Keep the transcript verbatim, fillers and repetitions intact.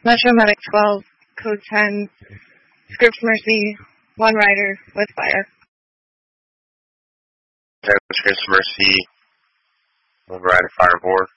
Metro Medic twelve, Code ten, Scripps Mercy, one rider with fire. ten, Scripps Mercy, one rider, fire four.